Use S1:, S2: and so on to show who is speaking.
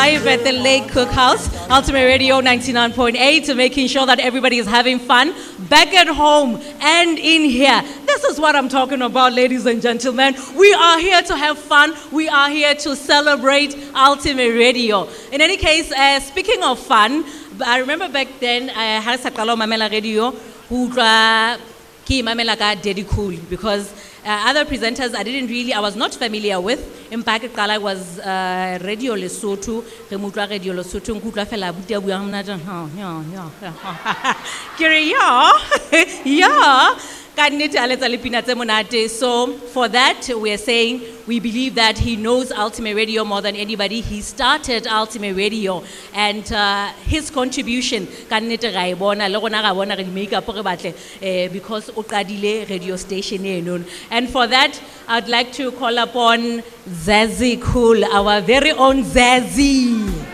S1: live at the Lake Cookhouse, Ultimate Radio 99.8, making sure that everybody is having fun back at home and in here. This is what I'm talking about, ladies and gentlemen. We are here to have fun. We are here to celebrate Ultimate Radio. In any case, speaking of fun, I remember back then, I had Sakalo Mamela Radio, who ki Mamela ka Daddy Cool, because other presenters I was not familiar with. In fact, Kala was Radio Lesotho, Remutwa Radio Lesotho, Nkutwa fela butia bua mna Kiri yeah. So for that, we are saying we believe that he knows Ultimate Radio more than anybody. He started Ultimate Radio, and his contribution because uqadile radio station. And for that, I'd like to call upon Zazie Cool, our very own Zazie.